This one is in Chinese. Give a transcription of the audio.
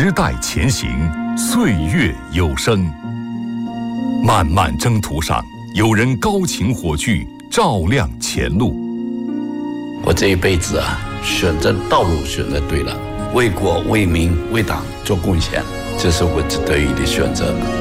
时代前行，岁月有声。漫漫征途上，有人高擎火炬，照亮前路。 我这一辈子选择道路选择对了，为国为民为党做贡献，这是我值得的选择。